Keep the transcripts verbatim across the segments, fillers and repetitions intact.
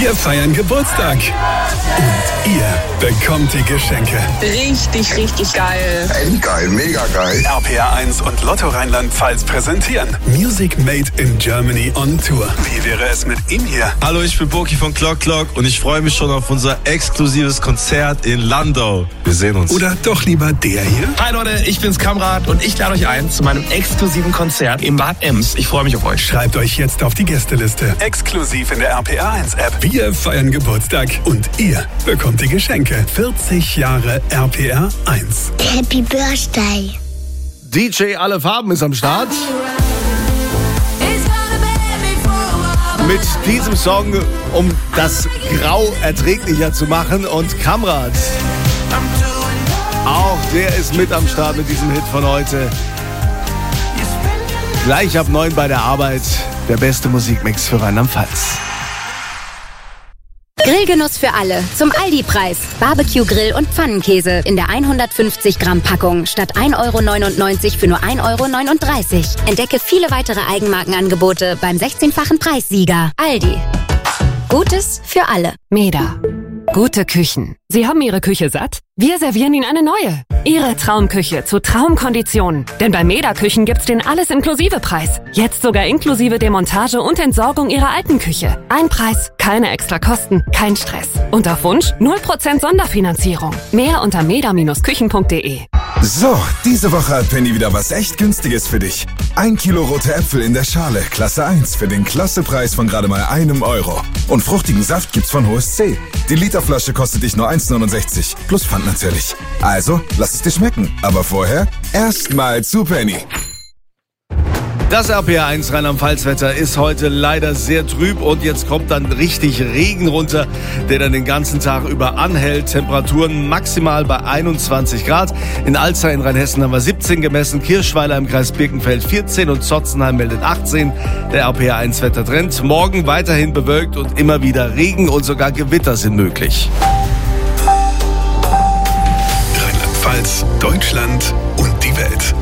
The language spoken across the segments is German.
Wir feiern Geburtstag. Und ihr bekommt die Geschenke. Richtig, richtig geil. Echt geil, mega geil. R P R eins und Lotto Rheinland-Pfalz präsentieren Music Made in Germany on Tour. Wie wäre es mit ihm hier? Hallo, ich bin Boki von Clock Clock und ich freue mich schon auf unser exklusives Konzert in Landau. Wir sehen uns. Oder doch lieber der hier? Hi Leute, ich bin's Kamrat und ich lade euch ein zu meinem exklusiven Konzert im Bad Ems. Ich freue mich auf euch. Schreibt euch jetzt auf die Gästeliste. Exklusiv in der R P R eins App. Wir feiern Geburtstag und ihr bekommt die Geschenke. vierzig Jahre R P R eins. Happy Birthday. D J Alle Farben ist am Start. Mit diesem Song, um das Grau erträglicher zu machen. Und Kamrat, auch der ist mit am Start mit diesem Hit von heute. Gleich ab neun bei der Arbeit. Der beste Musikmix für Rheinland-Pfalz. Grillgenuss für alle. Zum Aldi-Preis. Barbecue-Grill und Pfannenkäse in der hundertfünfzig Gramm Packung statt ein Euro neunundneunzig für nur ein Euro neununddreißig. Entdecke viele weitere Eigenmarkenangebote beim sechzehnfachen Preissieger. Aldi. Gutes für alle. Meda. Gute Küchen. Sie haben Ihre Küche satt? Wir servieren Ihnen eine neue. Ihre Traumküche zu Traumkonditionen. Denn bei Meda Küchen gibt's den Alles-Inklusive-Preis. Jetzt sogar inklusive Demontage und Entsorgung Ihrer alten Küche. Ein Preis, keine extra Kosten, kein Stress. Und auf Wunsch null Prozent Sonderfinanzierung. Mehr unter meda Küchen punkt de. So, diese Woche hat Penny wieder was echt Günstiges für dich. Ein Kilo rote Äpfel in der Schale, Klasse eins, für den Klassepreis von gerade mal einem Euro. Und fruchtigen Saft gibt's von H S C. Die Literflasche kostet dich nur eins neunundsechzig, plus Pfand natürlich. Also, lass es dir schmecken. Aber vorher erstmal zu Penny. Das R P R eins Rheinland-Pfalz-Wetter ist heute leider sehr trüb und jetzt kommt dann richtig Regen runter, der dann den ganzen Tag über anhält. Temperaturen maximal bei einundzwanzig Grad. In Alzey in Rheinhessen haben wir siebzehn gemessen, Kirschweiler im Kreis Birkenfeld vierzehn und Zotzenheim meldet achtzehn. Der R P R eins Wettertrend. Morgen weiterhin bewölkt und immer wieder Regen und sogar Gewitter sind möglich. Rheinland-Pfalz, Deutschland und die Welt.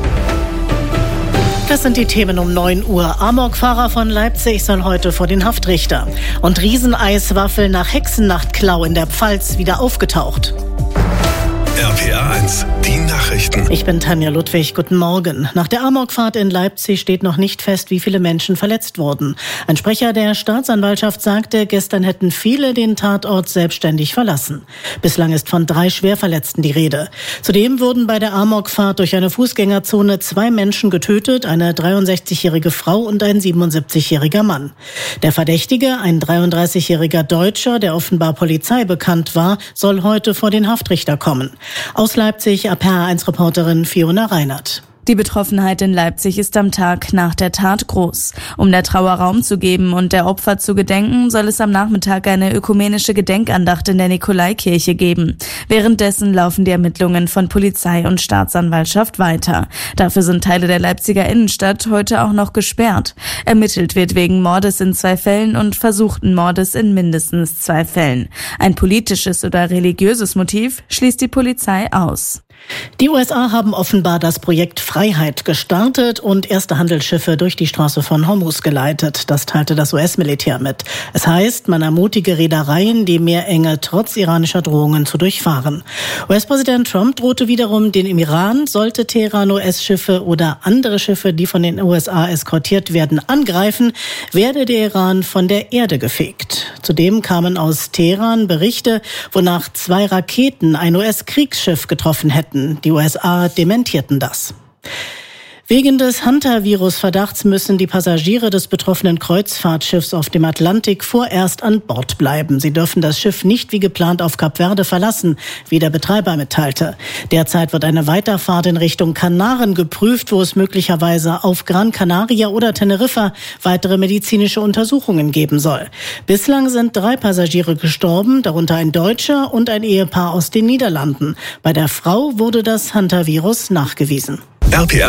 Das sind die Themen um neun Uhr. Amokfahrer von Leipzig soll heute vor den Haftrichter. Und Rieseneiswaffel nach Hexennachtklau in der Pfalz wieder aufgetaucht. R P R eins, die Nachrichten. Ich bin Tanja Ludwig, guten Morgen. Nach der Amokfahrt in Leipzig steht noch nicht fest, wie viele Menschen verletzt wurden. Ein Sprecher der Staatsanwaltschaft sagte, gestern hätten viele den Tatort selbstständig verlassen. Bislang ist von drei Schwerverletzten die Rede. Zudem wurden bei der Amokfahrt durch eine Fußgängerzone zwei Menschen getötet, eine dreiundsechzigjährige Frau und ein siebenundsiebzigjähriger Mann. Der Verdächtige, ein dreiunddreißigjähriger Deutscher, der offenbar Polizei bekannt war, soll heute vor den Haftrichter kommen. Aus Leipzig, R P R eins Reporterin Fiona Reinert. Die Betroffenheit in Leipzig ist am Tag nach der Tat groß. Um der Trauer Raum zu geben und der Opfer zu gedenken, soll es am Nachmittag eine ökumenische Gedenkandacht in der Nikolaikirche geben. Währenddessen laufen die Ermittlungen von Polizei und Staatsanwaltschaft weiter. Dafür sind Teile der Leipziger Innenstadt heute auch noch gesperrt. Ermittelt wird wegen Mordes in zwei Fällen und versuchten Mordes in mindestens zwei Fällen. Ein politisches oder religiöses Motiv schließt die Polizei aus. Die U S A haben offenbar das Projekt Freiheit gestartet und erste Handelsschiffe durch die Straße von Hormuz geleitet. Das teilte das U S-Militär mit. Es heißt, man ermutige Reedereien, die Meerenge trotz iranischer Drohungen zu durchfahren. U S-Präsident Trump drohte wiederum den im Iran, sollte Teheran U S-Schiffe oder andere Schiffe, die von den U S A eskortiert werden, angreifen, werde der Iran von der Erde gefegt. Zudem kamen aus Teheran Berichte, wonach zwei Raketen ein U S-Kriegsschiff getroffen hätten. Die U S A dementierten das. Wegen des Hunter-Virus-Verdachts müssen die Passagiere des betroffenen Kreuzfahrtschiffs auf dem Atlantik vorerst an Bord bleiben. Sie dürfen das Schiff nicht wie geplant auf Kap Verde verlassen, wie der Betreiber mitteilte. Derzeit wird eine Weiterfahrt in Richtung Kanaren geprüft, wo es möglicherweise auf Gran Canaria oder Teneriffa weitere medizinische Untersuchungen geben soll. Bislang sind drei Passagiere gestorben, darunter ein Deutscher und ein Ehepaar aus den Niederlanden. Bei der Frau wurde das Hunter-Virus nachgewiesen. R P R eins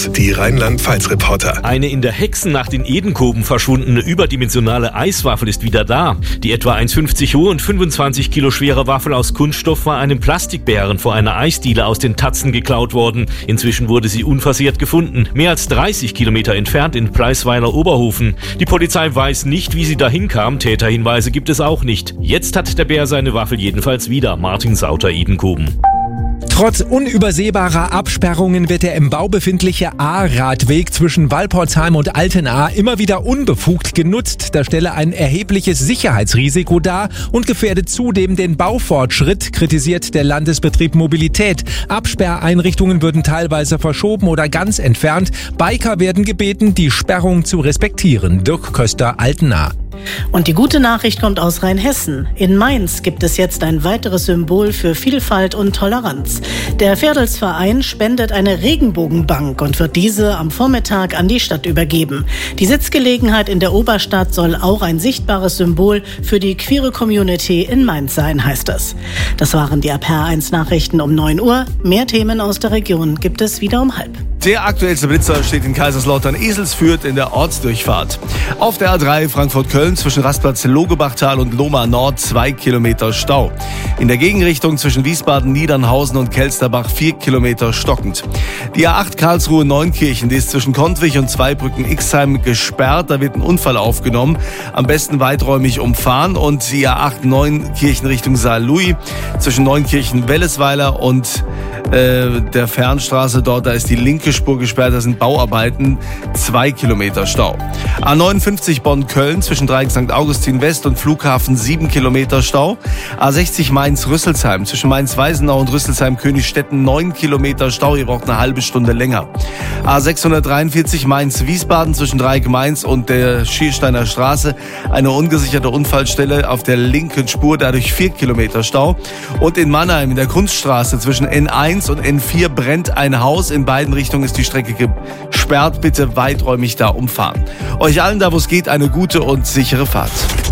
eins, die Rheinland-Pfalz-Reporter. Eine in der Hexennacht in Edenkoben verschwundene überdimensionale Eiswaffel ist wieder da. Die etwa eins Komma fünfzig hohe und fünfundzwanzig Kilo schwere Waffel aus Kunststoff war einem Plastikbären vor einer Eisdiele aus den Tatzen geklaut worden. Inzwischen wurde sie unversehrt gefunden, mehr als dreißig Kilometer entfernt in Pleisweiler-Oberhofen. Die Polizei weiß nicht, wie sie dahin kam. Täterhinweise gibt es auch nicht. Jetzt hat der Bär seine Waffel jedenfalls wieder. Martin Sauter, Edenkoben. Trotz unübersehbarer Absperrungen wird der im Bau befindliche A-Radweg zwischen Walporzheim und Altenahr immer wieder unbefugt genutzt. Das stelle ein erhebliches Sicherheitsrisiko dar und gefährdet zudem den Baufortschritt, kritisiert der Landesbetrieb Mobilität. Absperreinrichtungen würden teilweise verschoben oder ganz entfernt. Biker werden gebeten, die Sperrung zu respektieren. Dirk Köster, Altenahr. Und die gute Nachricht kommt aus Rheinhessen. In Mainz gibt es jetzt ein weiteres Symbol für Vielfalt und Toleranz. Der Ferdelsverein spendet eine Regenbogenbank und wird diese am Vormittag an die Stadt übergeben. Die Sitzgelegenheit in der Oberstadt soll auch ein sichtbares Symbol für die queere Community in Mainz sein, heißt es. Das waren die R P R eins Nachrichten um neun Uhr. Mehr Themen aus der Region gibt es wieder um halb. Der aktuellste Blitzer steht in Kaiserslautern Eselsfürth in der Ortsdurchfahrt. Auf der A drei Frankfurt-Köln zwischen Rastplatz Logebachtal und Lohmar Nord zwei Kilometer Stau. In der Gegenrichtung zwischen Wiesbaden, Niedernhausen und Kelsterbach vier Kilometer stockend. Die A acht Karlsruhe-Neunkirchen, die ist zwischen Kontwich und Zweibrücken-Ixheim gesperrt. Da wird ein Unfall aufgenommen. Am besten weiträumig umfahren. Und die A acht Neunkirchen Richtung Saarlouis zwischen Neunkirchen-Wellesweiler und äh, der Fernstraße dort, da ist die linke Spur gesperrt, da sind Bauarbeiten, zwei Kilometer Stau. A neunundfünfzig Bonn-Köln zwischen Dreieck Sankt Augustin West und Flughafen sieben Kilometer Stau. A sechzig Mainz-Rüsselsheim zwischen Mainz-Weisenau und Rüsselsheim-Königstetten neun Kilometer Stau, ihr braucht eine halbe Stunde länger. A sechshundertdreiundvierzig Mainz-Wiesbaden zwischen Dreieck Mainz und der Schiersteiner Straße eine ungesicherte Unfallstelle auf der linken Spur, dadurch vier Kilometer Stau. Und in Mannheim in der Kunststraße zwischen N eins und N vier brennt ein Haus, in beiden Richtungen ist die Strecke gesperrt, bitte weiträumig da umfahren. Euch allen da, wo es geht, eine gute und sichere Fahrt.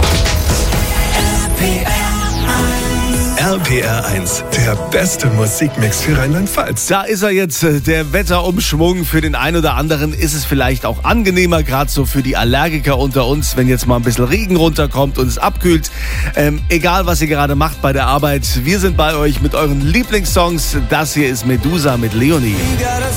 R P R eins, der beste Musikmix für Rheinland-Pfalz. Da ist er jetzt, der Wetterumschwung. Für den einen oder anderen ist es vielleicht auch angenehmer, gerade so für die Allergiker unter uns, wenn jetzt mal ein bisschen Regen runterkommt und es abkühlt. Ähm, egal, was ihr gerade macht bei der Arbeit, wir sind bei euch mit euren Lieblingssongs. Das hier ist Medusa mit Leonie.